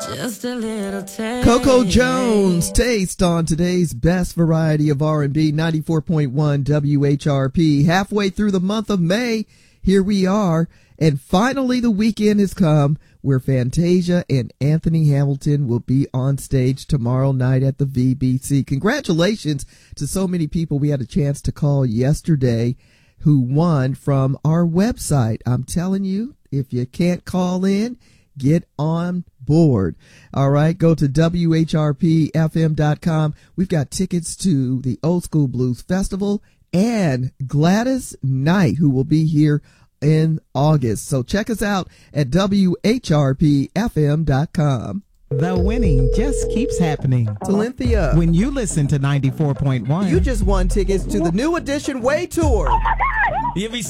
Just a little taste. Coco Jones, Taste on today's best variety of R&B, 94.1 WHRP. Halfway through the month of May, here we are. And finally, the weekend has come where Fantasia and Anthony Hamilton will be on stage tomorrow night at the VBC. Congratulations to so many people we had a chance to call yesterday who won from our website. I'm telling you, if you can't call in, get on board. All right, go to WHRPFM.com. We've got tickets to the Old School Blues Festival and Gladys Knight, who will be here in August. So check us out at WHRPFM.com. The winning just keeps happening. Talenthia, When you listen to 94.1. you just won tickets to the New Edition Way Tour. You be